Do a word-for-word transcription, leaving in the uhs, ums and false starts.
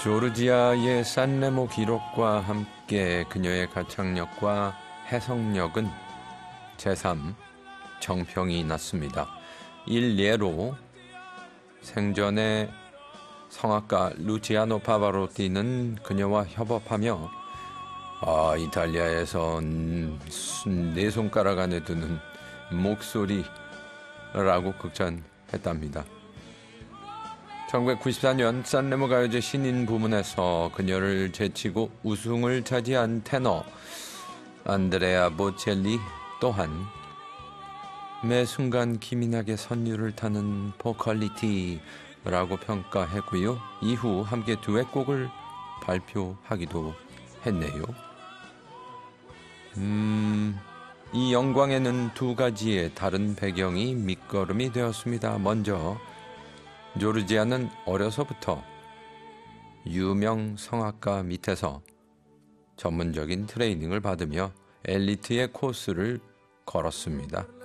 조르지아의 산레모 기록과 함께 그녀의 가창력과 해석력은 제삼 정평이 났습니다. 일례로 생전에 성악가 루치아노 파바로티는 그녀와 협업하며 아, 이탈리아에서 네 손가락 안에 드는 목소리라고 극찬했답니다. 천구백구십사 년 산레모 가요제 신인 부문에서 그녀를 제치고 우승을 차지한 테너 안드레아 보첼리 또한 매 순간 기민하게 선율을 타는 보컬리티라고 평가했고요. 이후 함께 듀엣곡을 발표하기도 했네요. 음, 이 영광에는 두 가지의 다른 배경이 밑거름이 되었습니다. 먼저 조르지아는 어려서부터 유명 성악가 밑에서 전문적인 트레이닝을 받으며 엘리트의 코스를 걸었습니다.